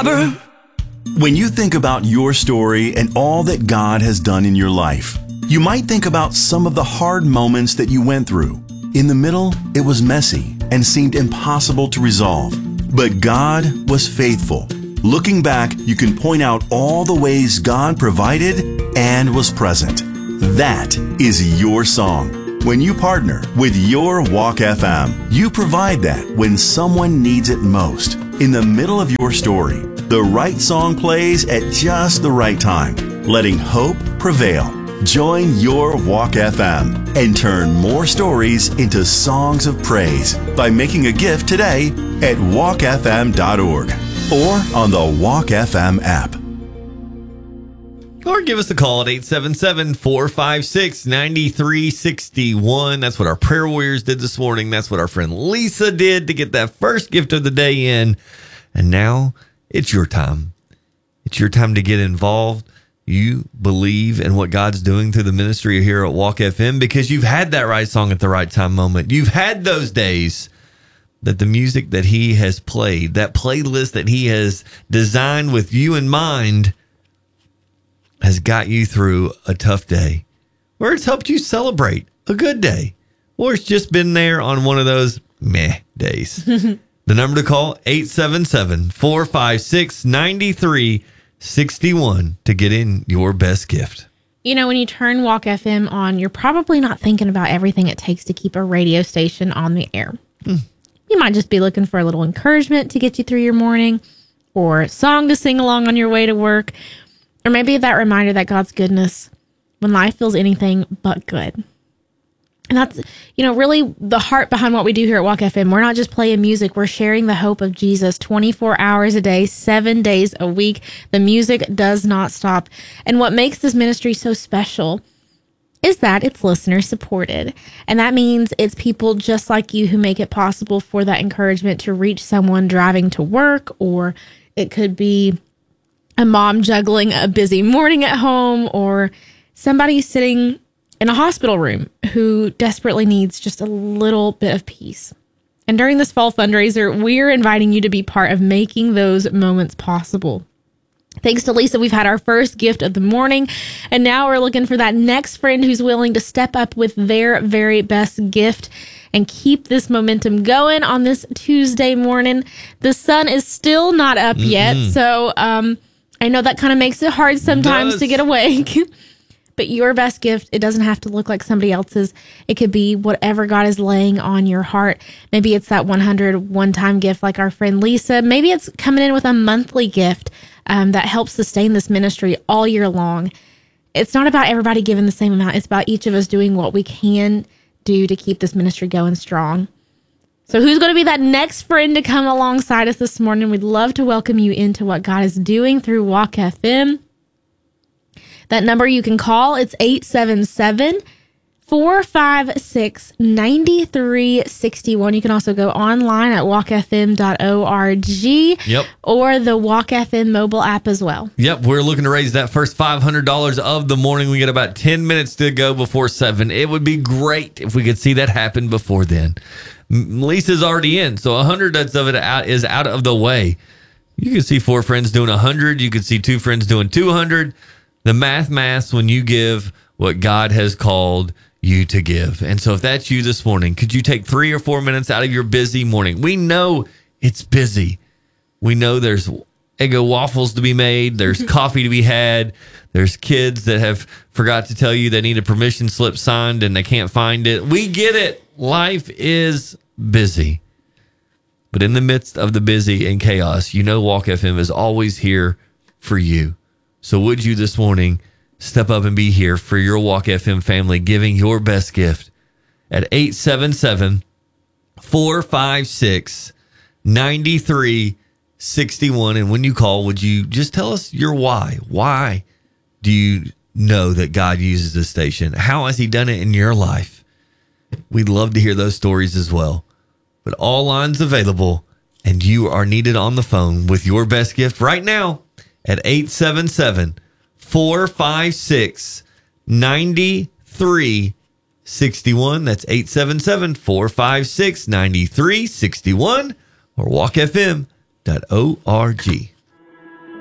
robber. When you think about your story and all that God has done in your life, you might think about some of the hard moments that you went through. In the middle, it was messy and seemed impossible to resolve. But God was faithful. Looking back, you can point out all the ways God provided and was present. That is your song. When you partner with Your Walk FM, you provide that when someone needs it most. In the middle of your story, the right song plays at just the right time, letting hope prevail. Join Your Walk FM and turn more stories into songs of praise by making a gift today at walkfm.org or on the Walk FM app. Or give us a call at 877-456-9361. That's what our prayer warriors did this morning. That's what our friend Lisa did to get that first gift of the day in. And now it's your time. It's your time to get involved. You believe in what God's doing through the ministry here at Walk FM because you've had that right song at the right time moment. You've had those days that the music that he has played, that playlist that he has designed with you in mind, has got you through a tough day, or it's helped you celebrate a good day, or it's just been there on one of those meh days. The number to call, 877-456-9361 to get in your best gift. You know, when you turn Walk FM on, you're probably not thinking about everything it takes to keep a radio station on the air. You might just be looking for a little encouragement to get you through your morning, or a song to sing along on your way to work, or maybe that reminder that God's goodness when life feels anything but good. And that's, you know, really the heart behind what we do here at Walk FM. We're not just playing music. We're sharing the hope of Jesus 24 hours a day, 7 days a week. The music does not stop. And what makes this ministry so special is that it's listener supported. And that means it's people just like you who make it possible for that encouragement to reach someone driving to work, or it could be a mom juggling a busy morning at home, or somebody sitting in a hospital room who desperately needs just a little bit of peace. And during this fall fundraiser, we're inviting you to be part of making those moments possible. Thanks to Lisa, we've had our first gift of the morning, and now we're looking for that next friend who's willing to step up with their very best gift and keep this momentum going on this Tuesday morning. The sun is still not up yet, so I know that kind of makes it hard sometimes to get awake. But your best gift, it doesn't have to look like somebody else's. It could be whatever God is laying on your heart. Maybe it's that 100 one-time gift like our friend Lisa. Maybe it's coming in with a monthly gift that helps sustain this ministry all year long. It's not about everybody giving the same amount. It's about each of us doing what we can do to keep this ministry going strong. So who's going to be that next friend to come alongside us this morning? We'd love to welcome you into what God is doing through Walk FM. That number you can call, it's 877-456-9361. You can also go online at walkfm.org or the Walk FM mobile app as well. Yep, we're looking to raise that first $500 of the morning. We got about 10 minutes to go before 7. It would be great if we could see that happen before then. Lisa's already in, so 100 of it is out of the way. You can see 4 friends doing 100. You can see 2 friends doing 200. The maths when you give what God has called you to give. And so if that's you this morning, could you take 3 or 4 minutes out of your busy morning? We know it's busy. We know there's Eggo waffles to be made. There's coffee to be had. There's kids that have forgot to tell you they need a permission slip signed and they can't find it. We get it. Life is busy. But in the midst of the busy and chaos, you know Walk FM is always here for you. So would you this morning step up and be here for your Walk FM family, giving your best gift at 877-456-9361. And when you call, would you just tell us your why? Why do you know that God uses this station? How has he done it in your life? We'd love to hear those stories as well. But all lines available, and you are needed on the phone with your best gift right now at 877-456-9361. That's 877-456-9361 or walkfm.org.